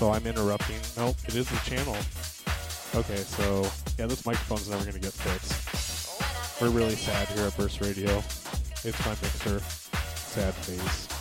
So I'm interrupting. Nope, it is the channel. Okay, so yeah, this microphone's never going to get fixed. We're really sad here at Burst Radio. It's my mixer. Sad face.